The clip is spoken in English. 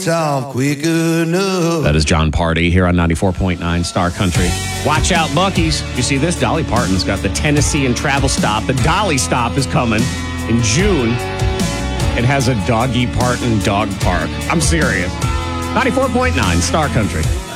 Solve quick enough. That is John Party here on 94.9 Star Country. Watch out, Buc-ee's. You see this? Dolly Parton's got the Tennessee and Travel Stop. The Dolly Stop is coming in June. It has a Doggy Parton dog park. I'm serious. 94.9 Star Country.